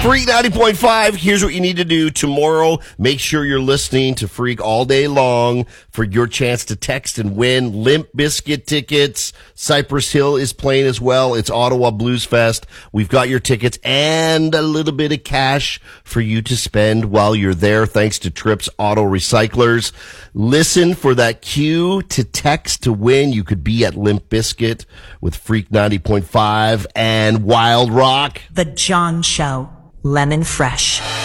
Freak 90.5, here's what you need to do tomorrow. Make sure you're listening to Freak all day long for your chance to text and win Limp Bizkit tickets. Cypress Hill is playing as well. It's Ottawa Blues Fest. We've got your tickets and a little bit of cash for you to spend while you're there, thanks to Trips Auto Recyclers. Listen for that cue to text to win. You could be at Limp Bizkit with Freak 90.5 and Wild Rock. The John Show. Lemon Fresh.